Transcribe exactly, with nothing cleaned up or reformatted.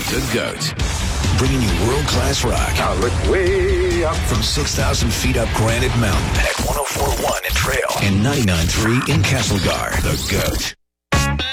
The GOAT. Bringing you world-class rock. Now look way up. From six thousand feet up Granite Mountain at one oh four point one in Trail and ninety-nine point three in Castlegar. The GOAT.